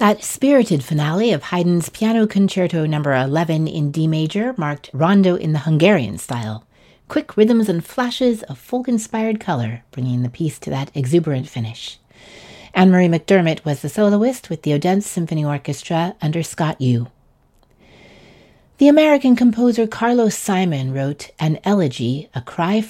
That spirited finale of Haydn's Piano Concerto No. 11 in D major marked rondo in the Hungarian style, quick rhythms and flashes of folk-inspired color, bringing the piece to that exuberant finish. Anne-Marie McDermott was the soloist with the Odense Symphony Orchestra under Scott Yu. The American composer Carlos Simon wrote An Elegy, A Cry